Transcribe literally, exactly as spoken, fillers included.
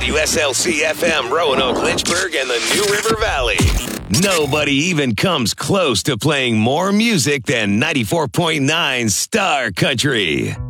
W S L C F M, Roanoke, Lynchburg, and the New River Valley. Nobody even comes close to playing more music than ninety-four point nine Star Country.